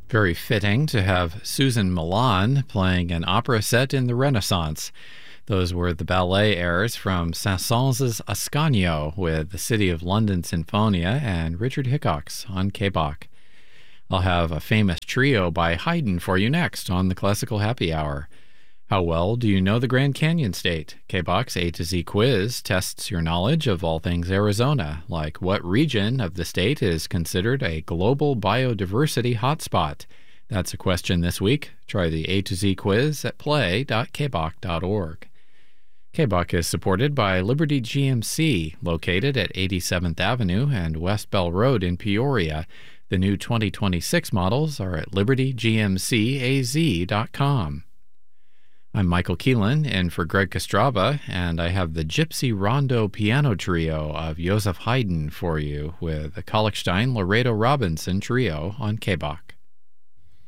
Very fitting to have Susan Milan playing an opera set in the Renaissance. Those were the ballet airs from Saint-Saëns' Ascanio with the City of London Sinfonia and Richard Hickox on KBOC. I'll have a famous trio by Haydn for you next on the Classical Happy Hour. How well do you know the Grand Canyon State? KBOC's A to Z quiz tests your knowledge of all things Arizona, like what region of the state is considered a global biodiversity hotspot. That's a question this week. Try the A to Z quiz at play.kboc.org. KBOC is supported by Liberty GMC, located at 87th Avenue and West Bell Road in Peoria. The new 2026 models are at libertygmcaz.com. I'm Michael Keelan, in for Greg Kostrava, and I have the Gypsy Rondo Piano Trio of Joseph Haydn for you with the Kalkstein Laredo Robinson Trio on KBOC.